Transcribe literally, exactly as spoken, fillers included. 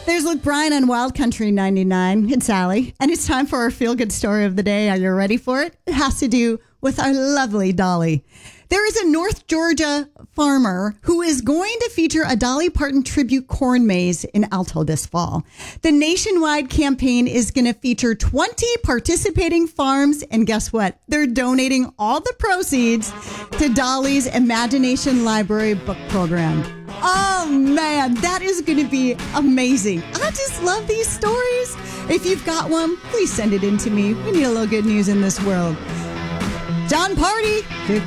There's Luke Bryan on Wild Country ninety-nine. It's Allie, and it's time for our feel-good story of the day. Are you ready for it? It has to do with our lovely Dolly. There is a North Georgia farmer who is going to feature a Dolly Parton tribute corn maze in Alto this fall. The nationwide campaign is going to feature twenty participating farms, and guess what? They're donating all the proceeds to Dolly's Imagination Library book program. Oh, man, that is going to be amazing. I just love these stories. If you've got one, please send it in to me. We need a little good news in this world. John Party.